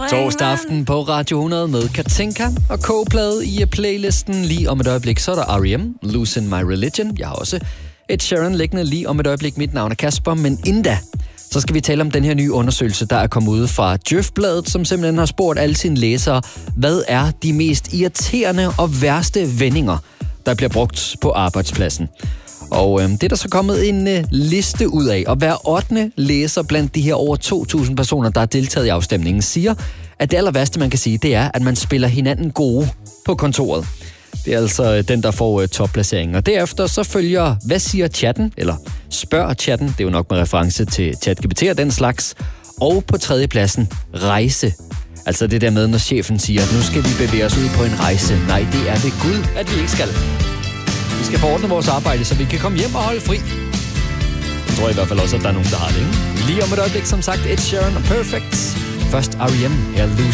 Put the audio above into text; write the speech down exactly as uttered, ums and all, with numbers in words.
Torsdag aften på Radio hundrede med Katinka og K-plade i playlisten. Lige om et øjeblik, så er der R E M, Losing My Religion. Jeg har også Ed Sheeran liggende lige om et øjeblik. Mit navn er Kasper, men inden da, så skal vi tale om den her nye undersøgelse, der er kommet ud fra Djøf-bladet, som simpelthen har spurgt alle sine læsere, hvad er de mest irriterende og værste vendinger, der bliver brugt på arbejdspladsen. Og øh, det er der så kommet en øh, liste ud af, og hver ottende læser blandt de her over to tusind personer, der har deltaget i afstemningen, siger, at det aller værste, man kan sige, det er, at man spiller hinanden gode på kontoret. Det er altså øh, den, der får øh, topplaceringen. Og derefter så følger, hvad siger chatten, eller spørger chatten, det er jo nok med reference til ChatGPT og den slags, og på tredjepladsen, rejse. Altså det der med, når chefen siger, at nu skal vi bevæge os ud på en rejse. Nej, det er ved Gud, at vi ikke skal. Vi skal forordne vores arbejde, så vi kan komme hjem og holde fri. Jeg tror i hvert fald også, at der er nogen, der har det, ikke? Lige om et øjeblik, som sagt, Ed Sheeran og Perfect. Først R E M, her Losing